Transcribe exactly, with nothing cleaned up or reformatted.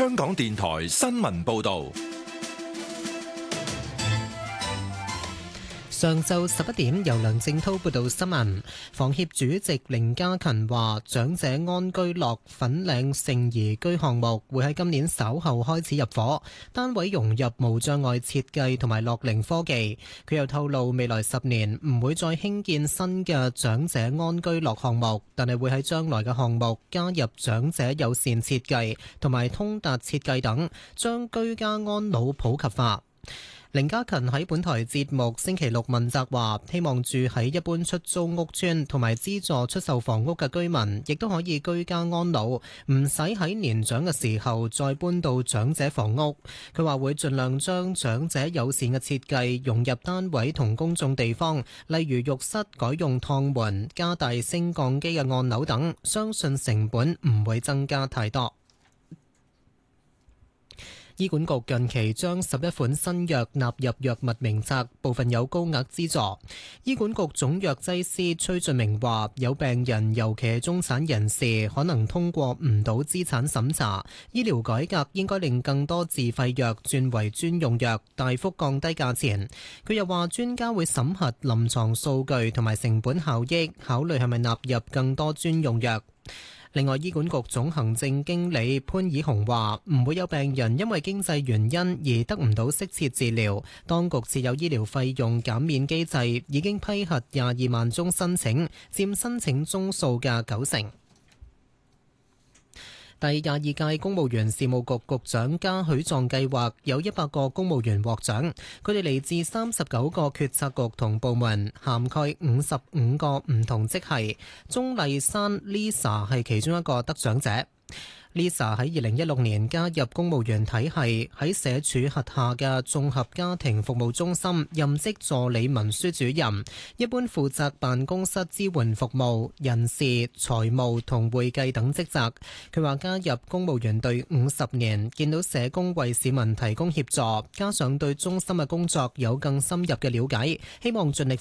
香港電台新聞報道。 上晝十一點，由梁正濤報道新聞。房協主席凌家勤話，長者安居樂粉嶺盛怡居項目會喺今年稍後開始入伙，單位融入無障礙設計同埋樂齡科技。佢又透露，未來十年唔會再興建新嘅長者安居樂項目，但係會喺將來嘅項目加入長者友善設計同埋通達設計等，將居家安老普及化。凌家勤喺本台節目星期六問責話，希望住喺一般出租屋邨同埋資助出售房屋嘅居民，亦都可以居家安老，唔使喺年長嘅時候再搬到長者房屋。佢話會盡量將長者友善嘅設計融入單位同公眾地方，例如浴室改用趟門、加大升降機嘅按鈕等，相信成本唔會增加太多。醫管局近期將十一款新藥納入藥物名冊，部分有高額資助。醫管局總藥劑師崔俊明話，有病人尤其係中產人士可能通過唔到資產審查，醫療改革應該令更多自費藥轉為專用藥，大幅降低價錢。佢又話，專家會審核臨床數據同埋成本效益，考慮係咪納入更多專用藥。另外，醫管局總行政經理潘以雄話，唔會有病人因為經濟原因而得唔到適切治療。當局設有醫療費用減免機制，已經批核廿二萬宗申請，佔申請宗數嘅九成。第廿二屆公務員事務局局長嘉許狀計劃有一百個公務員獲獎，佢哋嚟自三十九個決策局同部門，涵蓋五十五個唔同職系。鍾麗珊 Lisa 係其中一個得獎者。Lisa 喺二零一六年加入公務員體系，喺社署轄下嘅綜合家庭服務中心任職助理文書主任，一般負責辦公室支援服務、人事、財務同會計等職責。佢話加入公務員隊伍十年，見到社工為市民提供協助，加上對中心嘅工作有更深入嘅了解，希望盡力